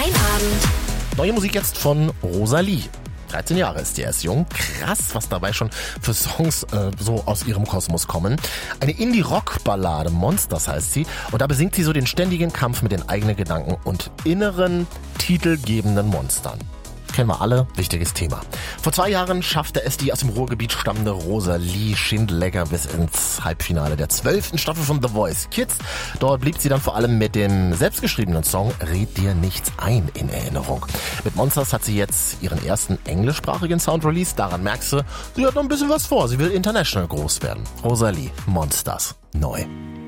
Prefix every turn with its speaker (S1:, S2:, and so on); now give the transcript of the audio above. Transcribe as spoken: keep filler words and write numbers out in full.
S1: Abend.
S2: Neue Musik jetzt von Rosalie. dreizehn Jahre ist sie erst jung. Krass, was dabei schon für Songs äh, so aus ihrem Kosmos kommen. Eine Indie-Rock-Ballade, Monsters heißt sie. Und da besingt sie so den ständigen Kampf mit den eigenen Gedanken und inneren, titelgebenden Monstern. Kennen wir alle, wichtiges Thema. Vor zwei Jahren schaffte es die aus dem Ruhrgebiet stammende Rosalie Schindlecker bis ins Halbfinale der zwölften Staffel von The Voice Kids. Dort blieb sie dann vor allem mit dem selbstgeschriebenen Song Red dir nichts ein in Erinnerung. Mit Monsters hat sie jetzt ihren ersten englischsprachigen Sound released. Daran merkst du, sie hat noch ein bisschen was vor. Sie will international groß werden. Rosalie, Monsters, neu.